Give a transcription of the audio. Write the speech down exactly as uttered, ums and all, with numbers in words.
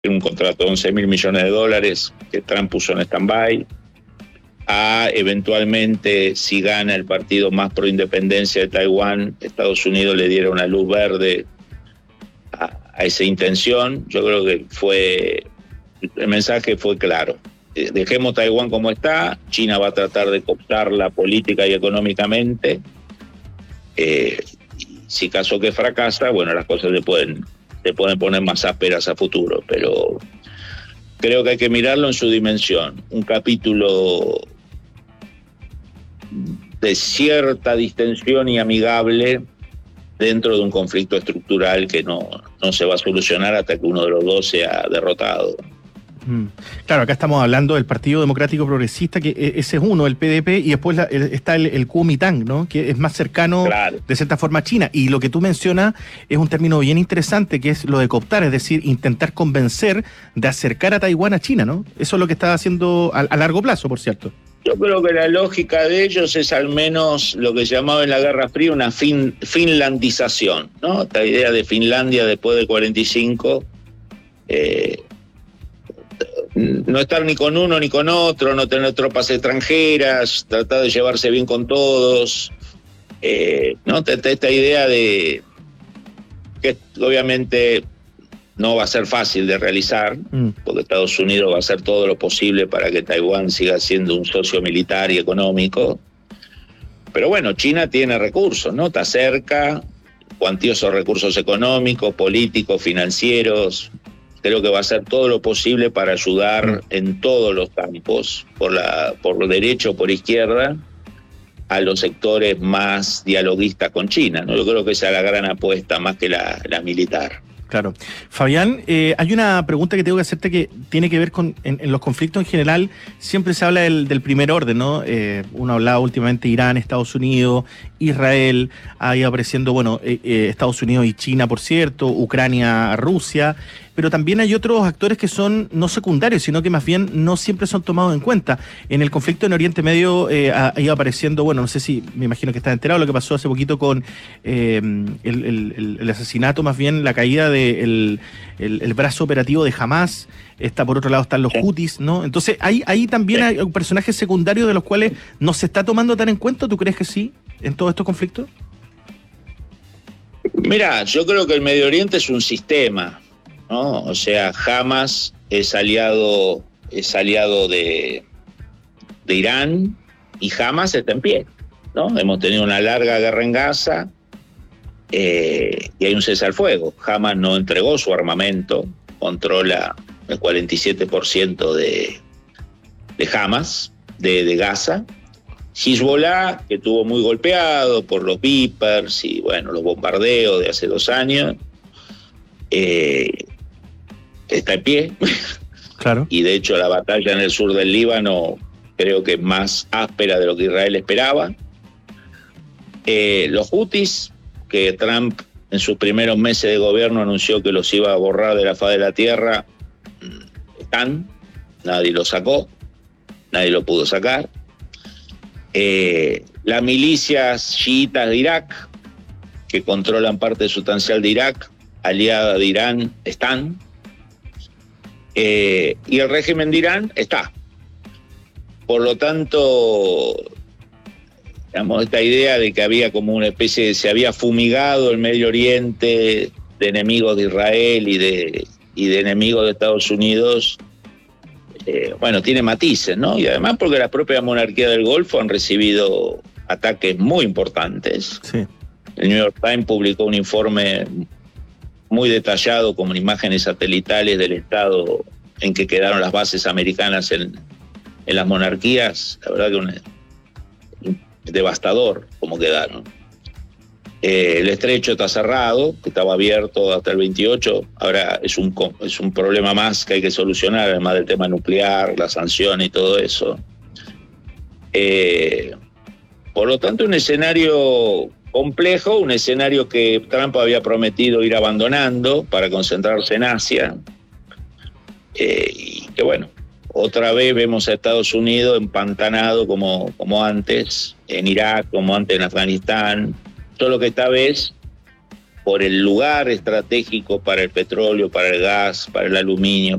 un contrato de once mil millones de dólares que Trump puso en stand-by, a eventualmente, si gana el partido más pro independencia de Taiwán, Estados Unidos le diera una luz verde a, a esa intención. Yo creo que fue, el mensaje fue claro. Dejemos Taiwán como está, China va a tratar de cooptarla política y económicamente. Eh, si caso que fracasa, bueno, las cosas se pueden, se pueden poner más ásperas a futuro, pero creo que hay que mirarlo en su dimensión. Un capítulo de cierta distensión y amigable dentro de un conflicto estructural que no, no se va a solucionar hasta que uno de los dos sea derrotado. Claro, acá estamos hablando del Partido Democrático Progresista, que ese es uno, el P D P, y después la, el, está el, el Kuomintang, ¿no? Que es más cercano, claro, de cierta forma a China. Y lo que tú mencionas es un término bien interesante, que es lo de cooptar, es decir, intentar convencer de acercar a Taiwán a China, ¿no? Eso es lo que está haciendo a, a largo plazo, por cierto. Yo creo que la lógica de ellos es al menos lo que se llamaba en la Guerra Fría una fin, finlandización, ¿no? Esta idea de Finlandia después del cuarenta y cinco, eh, no estar ni con uno ni con otro, no tener tropas extranjeras, tratar de llevarse bien con todos, eh, ¿no? Esta idea de que obviamente no va a ser fácil de realizar, mm. porque Estados Unidos va a hacer todo lo posible para que Taiwán siga siendo un socio militar y económico. Pero bueno, China tiene recursos, ¿no? Está cerca, cuantiosos recursos económicos, políticos, financieros. Creo que va a hacer todo lo posible para ayudar en todos los campos, por la por derecha o por izquierda, a los sectores más dialoguistas con China, ¿no? Yo creo que esa es la gran apuesta, más que la, la militar. Claro. Fabián, eh, hay una pregunta que tengo que hacerte que tiene que ver con, en, en los conflictos en general, siempre se habla del, del primer orden, ¿no? Eh, uno ha hablado últimamente de Irán, Estados Unidos, Israel, ha ido apareciendo, bueno, eh, eh, Estados Unidos y China, por cierto, Ucrania, Rusia, pero también hay otros actores que son no secundarios, sino que más bien no siempre son tomados en cuenta. En el conflicto en Oriente Medio eh, ha, ha ido apareciendo, bueno, no sé si, me imagino que estás enterado, lo que pasó hace poquito con eh, el, el, el asesinato, más bien la caída del de el, el, el brazo operativo de Hamas. Está, por otro lado están los Houthis, ¿no? Entonces, ahí, ahí también hay personajes secundarios de los cuales no se está tomando tan en cuenta. ¿Tú crees que sí, en todos estos conflictos? Mira, yo creo que el Medio Oriente es un sistema, ¿no? O sea, Hamas es aliado, es aliado de, de Irán, y Hamas está en pie, ¿no? Hemos tenido una larga guerra en Gaza, eh, y hay un cese al fuego. Hamas no entregó su armamento, controla el cuarenta y siete por ciento de, de Hamas, de, de Gaza. Hezbollah, que estuvo muy golpeado por los Vipers y bueno, los bombardeos de hace dos años, eh, está en pie. Claro. Y de hecho la batalla en el sur del Líbano creo que es más áspera de lo que Israel esperaba. Eh, los Houthis, que Trump en sus primeros meses de gobierno anunció que los iba a borrar de la faz de la tierra, están, nadie los sacó, nadie lo pudo sacar. Eh, las milicias chiitas de Irak, que controlan parte sustancial de Irak, aliada de Irán, están. Eh, y el régimen de Irán está. Por lo tanto, digamos, esta idea de que había como una especie de, se había fumigado el Medio Oriente de enemigos de Israel y de, y de enemigos de Estados Unidos, eh, bueno, tiene matices, ¿no? Y además porque las propias monarquías del Golfo han recibido ataques muy importantes. Sí. El New York Times publicó un informe muy detallado con imágenes satelitales del estado en que quedaron las bases americanas en, en las monarquías. La verdad que un, es devastador como quedaron. Eh, el estrecho está cerrado, que estaba abierto hasta el veintiocho, ahora es un, es un problema más que hay que solucionar, además del tema nuclear, la sanción y todo eso. Eh, por lo tanto, un escenario complejo, un escenario que Trump había prometido ir abandonando para concentrarse en Asia, eh, y que bueno, otra vez vemos a Estados Unidos empantanado como, como antes, en Irak, como antes en Afganistán, solo que esta vez por el lugar estratégico para el petróleo, para el gas, para el aluminio,